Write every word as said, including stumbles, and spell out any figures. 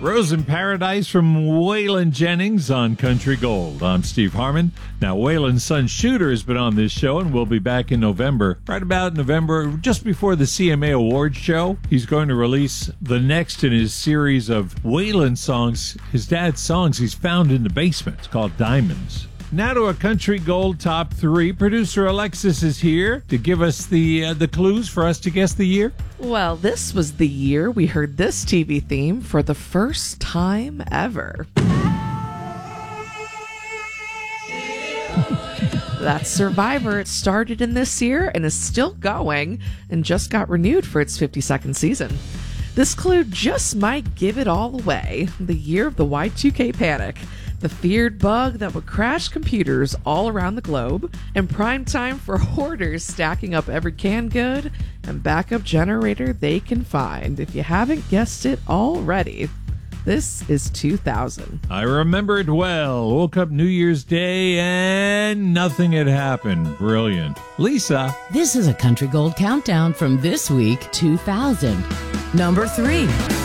Rose in Paradise from Waylon Jennings on Country Gold. I'm Steve Harmon. Now, Waylon's son Shooter has been on this show and will be back in November. Right about November, just before the C M A Awards show, he's going to release the next in his series of Waylon songs, his dad's songs he's found in the basement. It's called Diamonds. Now to a Country Gold Top three. Producer Alexis is here to give us the uh, the clues for us to guess the year. Well, this was the year we heard this T V theme for the first time ever. That's Survivor. It started in this year and is still going and just got renewed for its fifty-second season. This clue just might give it all away. The year of the Y two K panic. The feared bug that would crash computers all around the globe, and prime time for hoarders stacking up every canned good and backup generator they can find. If you haven't guessed it already, this is two thousand. I remember it well. Woke up New Year's Day and nothing had happened. Brilliant. Lisa. This is a Country Gold countdown from this week, two thousand. Number three.